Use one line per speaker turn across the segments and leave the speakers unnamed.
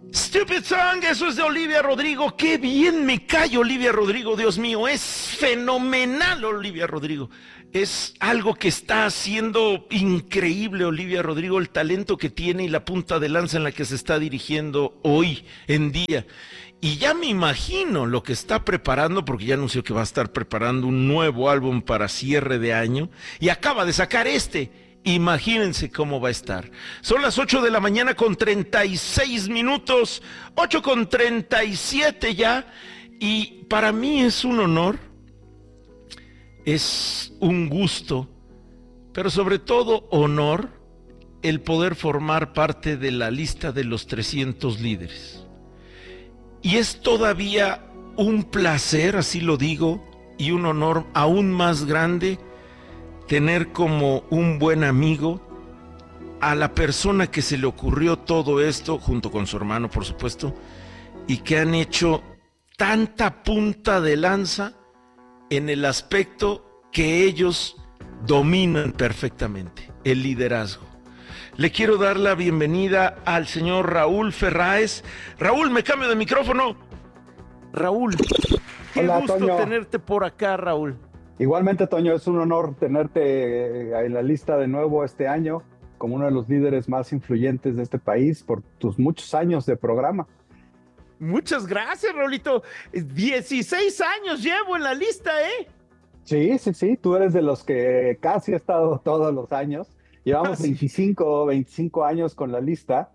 Stupid Song, eso es de Olivia Rodrigo. Qué bien me cae Olivia Rodrigo, Dios mío, es fenomenal Olivia Rodrigo. Es algo que está haciendo increíble Olivia Rodrigo, el talento que tiene y la punta de lanza en la que se está dirigiendo hoy en día. Y ya me imagino lo que está preparando, porque ya anunció que va a estar preparando un nuevo álbum para cierre de año y acaba de sacar este. Imagínense cómo va a estar. Son las 8 de la mañana con 36 minutos, 8 con 37 ya, y para mí es un honor, es un gusto, pero sobre todo honor, el poder formar parte de la lista de los 300 líderes. Y es todavía un placer, así lo digo, y un honor aún más grande, tener como un buen amigo a la persona que se le ocurrió todo esto, junto con su hermano, por supuesto, y que han hecho tanta punta de lanza en el aspecto que ellos dominan perfectamente, el liderazgo. Le quiero dar la bienvenida al señor Raúl Ferráez. Raúl, me cambio de micrófono. Raúl, qué
Hola,
gusto
Toño.
tenerte por acá, Raúl.
Igualmente, Toño, es un honor tenerte en la lista de nuevo este año como uno de los líderes más influyentes de este país por tus muchos años de programa.
Muchas gracias, Raulito. 16 años llevo en la lista, ¿eh?
Sí, sí, sí, tú eres de los que casi ha estado todos los años. Llevamos
Casi.
25 años con la lista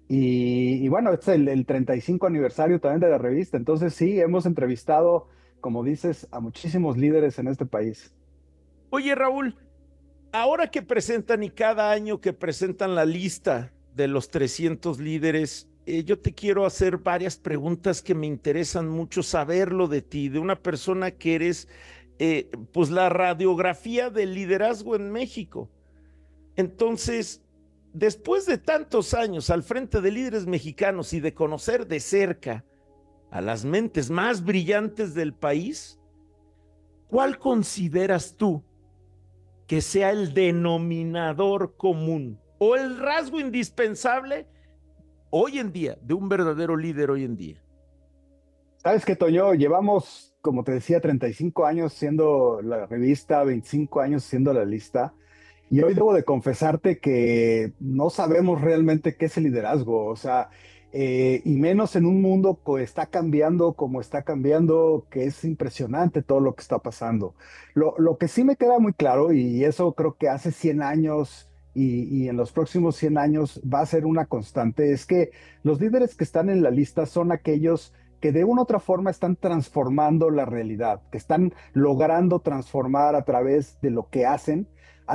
y bueno, es el 35 aniversario también de la revista. Entonces sí, hemos entrevistado, como dices, a muchísimos líderes en este país.
Oye, Raúl, ahora que presentan y cada año que presentan la lista de los 300 líderes, yo te quiero hacer varias preguntas que me interesan mucho saberlo de ti, de una persona que eres, pues, la radiografía del liderazgo en México. Entonces, después de tantos años al frente de líderes mexicanos y de conocer de cerca a las mentes más brillantes del país, ¿cuál consideras tú que sea el denominador común o el rasgo indispensable hoy en día de un verdadero líder hoy en día?
Sabes que, Toño, llevamos, como te decía, 35 años siendo la revista, 25 años siendo la lista, y hoy debo de confesarte que no sabemos realmente qué es el liderazgo, o sea, y menos en un mundo que está cambiando como está cambiando, que es impresionante todo lo que está pasando. Lo que sí me queda muy claro, y eso creo que hace 100 años y en los próximos 100 años va a ser una constante, es que los líderes que están en la lista son aquellos que de una u otra forma están transformando la realidad, que están logrando transformar a través de lo que hacen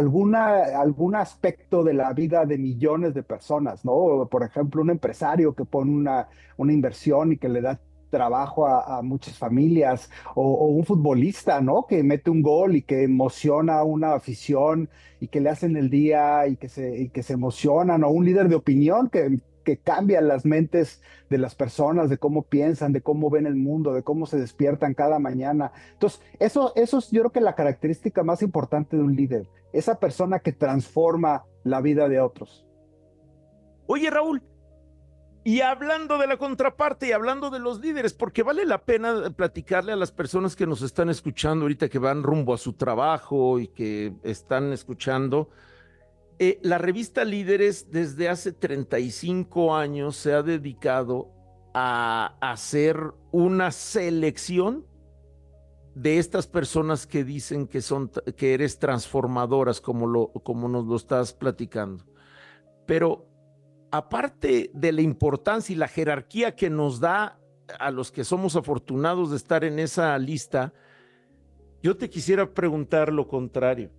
algún aspecto de la vida de millones de personas, ¿no? Por ejemplo, un empresario que pone una inversión y que le da trabajo a muchas familias, o un futbolista, ¿no? Que mete un gol y que emociona a una afición y que le hacen el día y que se emocionan, o un líder de opinión que cambia las mentes de las personas, de cómo piensan, de cómo ven el mundo, de cómo se despiertan cada mañana. Entonces, eso es yo creo que la característica más importante de un líder, esa persona que transforma la vida de otros.
Oye, Raúl, y hablando de la contraparte y hablando de los líderes, porque vale la pena platicarle a las personas que nos están escuchando ahorita, que van rumbo a su trabajo y que están escuchando. La revista Líderes desde hace 35 años se ha dedicado a hacer una selección de estas personas que dicen que son, que eres transformadoras, como nos lo estás platicando. Pero aparte de la importancia y la jerarquía que nos da a los que somos afortunados de estar en esa lista, yo te quisiera preguntar lo contrario.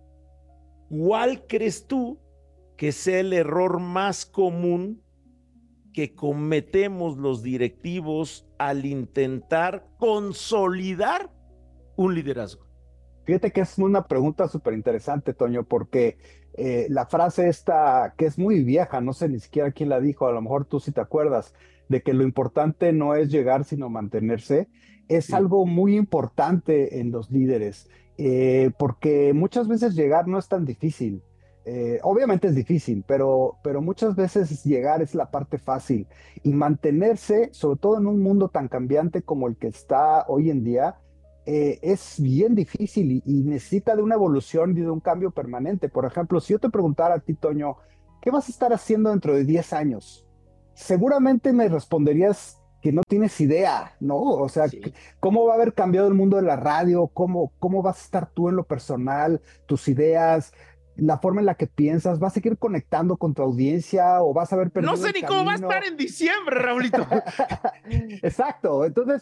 ¿Cuál crees tú que sea el error más común que cometemos los directivos al intentar consolidar un liderazgo?
Fíjate que es una pregunta súper interesante, Toño, porque la frase esta, que es muy vieja, no sé ni siquiera quién la dijo, a lo mejor tú sí te acuerdas, de que lo importante no es llegar, sino mantenerse, es
Sí.
algo muy importante en los líderes, porque muchas veces llegar no es tan difícil. Obviamente es difícil, pero muchas veces llegar es la parte fácil y mantenerse, sobre todo en un mundo tan cambiante como el que está hoy en día, es bien difícil y necesita de una evolución y de un cambio permanente. Por ejemplo, si yo te preguntara a ti, Toño, ¿qué vas a estar haciendo dentro de 10 años? Seguramente me responderías que no tienes idea, ¿no? O sea,
Sí.
¿cómo va a haber cambiado el mundo de la radio? ¿Cómo vas a estar tú en lo personal, tus ideas, la forma en la que piensas? ¿Vas a seguir conectando con tu audiencia o vas a haber
No
perdido
sé
el
ni cómo va a estar
camino?
en diciembre, Raulito.
Exacto. Entonces,